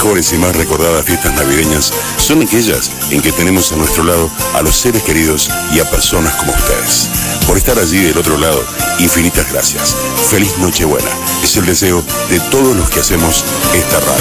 mejores y más recordadas fiestas navideñas son aquellas en que tenemos a nuestro lado a los seres queridos y a personas como ustedes. Por estar allí del otro lado, infinitas gracias. Feliz Nochebuena. Es el deseo de todos los que hacemos esta radio.